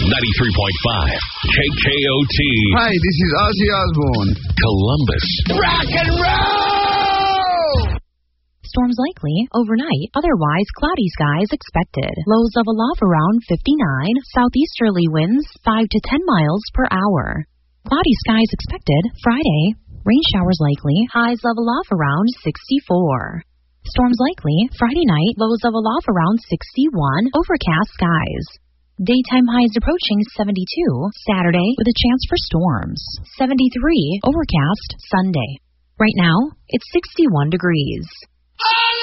93.5 KKOT. Hi, this is Ozzy Osbourne. Columbus. Rock and roll! Storms likely overnight, otherwise cloudy skies expected. Lows level off around 59, southeasterly winds 5 to 10 miles per hour. Cloudy skies expected Friday. Rain showers likely, highs level off around 64. Storms likely Friday night, lows level off around 61, overcast skies. Daytime highs approaching 72 Saturday with a chance for storms. 73 overcast Sunday. Right now, it's 61 degrees.